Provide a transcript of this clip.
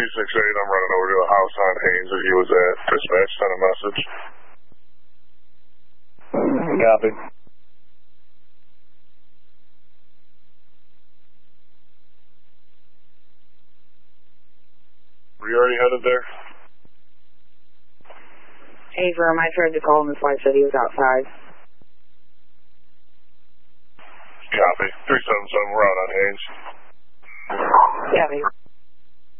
I'm running over to a house on Haynes that he was at. Dispatch, send a message. Copy. Were you already headed there? Hey, firm, I tried to call him. His wife said he was outside. Copy. 377, we're out on Haynes. Yeah,